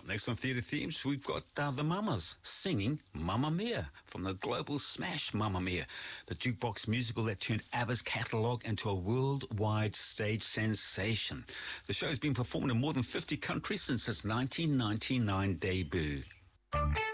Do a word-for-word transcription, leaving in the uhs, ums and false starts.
Next on Theatre Themes, we've got uh, the Mamas singing Mamma Mia from the global smash Mamma Mia, the jukebox musical that turned ABBA's catalogue into a worldwide stage sensation. The show has been performed in more than fifty countries since its nineteen ninety-nine debut.